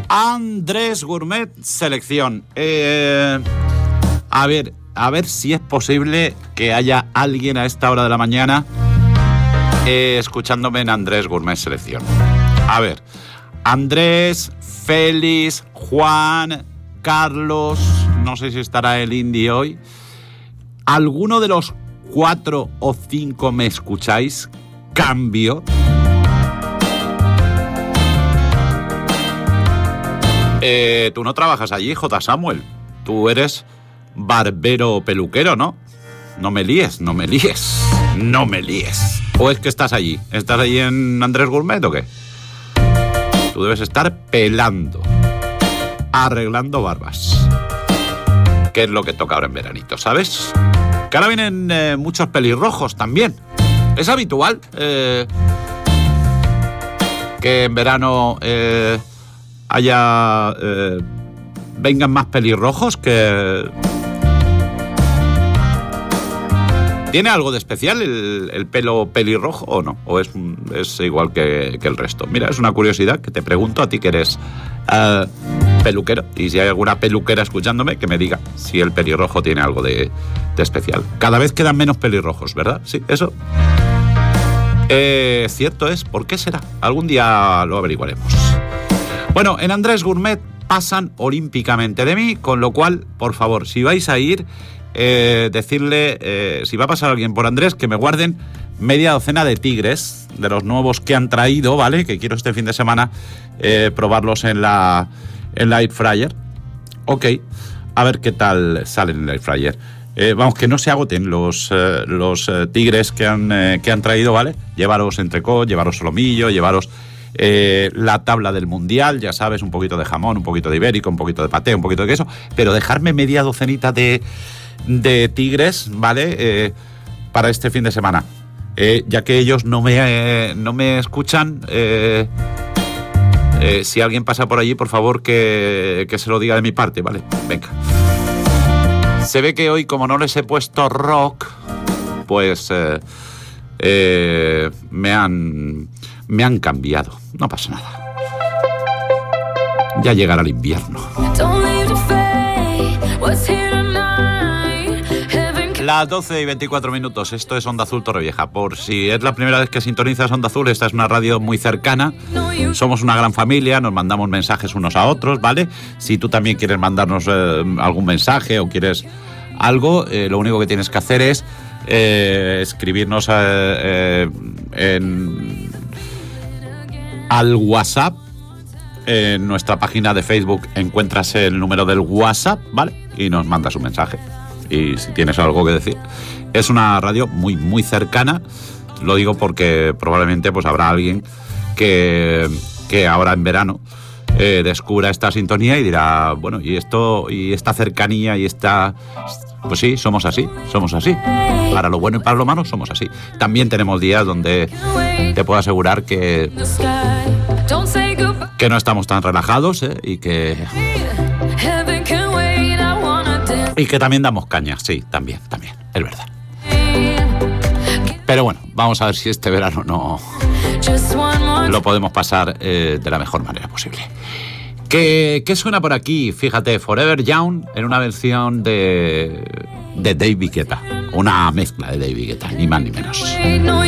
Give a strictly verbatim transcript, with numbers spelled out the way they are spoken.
Andrés Gourmet Selección. Eh, a ver, a ver si es posible que haya alguien a esta hora de la mañana eh, escuchándome en Andrés Gourmet Selección. A ver, Andrés, Félix, Juan, Carlos, no sé si estará el Indy hoy. ¿Alguno de los cuatro o cinco me escucháis? Cambio. Eh, tú no trabajas allí, J. Samuel. Tú eres barbero o peluquero, ¿no? No me líes, no me líes, no me líes. ¿O es que estás allí? ¿Estás allí en Andrés Gourmet o qué? Tú debes estar pelando, arreglando barbas. ¿Qué es lo que toca ahora en veranito, sabes? Que ahora vienen eh, muchos pelirrojos también. Es habitual eh, que en verano eh, haya eh, vengan más pelirrojos que... ¿Tiene algo de especial el, el pelo pelirrojo o no? ¿O es, es igual que, que el resto? Mira, es una curiosidad que te pregunto a ti que eres uh, peluquero. Y si hay alguna peluquera escuchándome, que me diga si el pelirrojo tiene algo de, de especial. Cada vez quedan menos pelirrojos, ¿verdad? Sí, eso. Eh, cierto es. ¿Por qué será? Algún día lo averiguaremos. Bueno, en Andrés Gourmet pasan olímpicamente de mí, con lo cual, por favor, si vais a ir... Eh, decirle, eh, si va a pasar alguien por Andrés, que me guarden media docena de tigres, de los nuevos que han traído, ¿vale? Que quiero este fin de semana eh, probarlos en la, en la Air Fryer. Ok, a ver qué tal salen en la Air Fryer. Eh, vamos, que no se agoten los, eh, los eh, tigres que han, eh, que han traído, ¿vale? Llevaros entrecot, llevaros solomillo, llevaros eh, la tabla del mundial, ya sabes, un poquito de jamón, un poquito de ibérico, un poquito de paté, un poquito de queso, pero dejarme media docenita de... de tigres, ¿vale? Eh, para este fin de semana. Eh, ya que ellos no me, eh, no me escuchan, eh, eh, si alguien pasa por allí, por favor, que, que se lo diga de mi parte, ¿vale? Venga. Se ve que hoy, como no les he puesto rock, pues eh, eh, me han, me han cambiado. No pasa nada. Ya llegará el invierno. Las doce y veinticuatro minutos, esto es Onda Azul Torrevieja. Por si es la primera vez que sintonizas Onda Azul, esta es una radio muy cercana. Somos una gran familia, nos mandamos mensajes unos a otros, ¿vale? Si tú también quieres mandarnos eh, algún mensaje o quieres algo, eh, lo único que tienes que hacer es eh, escribirnos eh, eh, en, al WhatsApp. En nuestra página de Facebook encuentras el número del WhatsApp, ¿vale? Y nos mandas un mensaje. Y si tienes algo que decir. Es una radio muy, muy cercana. Lo digo porque probablemente pues habrá alguien que, que ahora en verano eh, descubra esta sintonía y dirá, bueno, y esto, y esta cercanía y esta... Pues sí, somos así, somos así. Para lo bueno y para lo malo somos así. También tenemos días donde te puedo asegurar que... que no estamos tan relajados, ¿eh? Y que... Y que también damos caña, sí, también, también, es verdad. Pero bueno, vamos a ver si este verano no lo podemos pasar eh, de la mejor manera posible. ¿Qué, ¿Qué suena por aquí? Fíjate, Forever Young en una versión de, de David Guetta. Una mezcla de David Guetta, ni más ni menos.